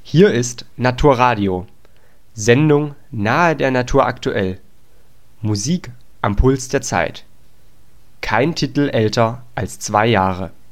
Hier ist Naturradio, Sendung nahe der Natur aktuell. Musik am Puls der Zeit. Kein Titel älter als 2 Jahre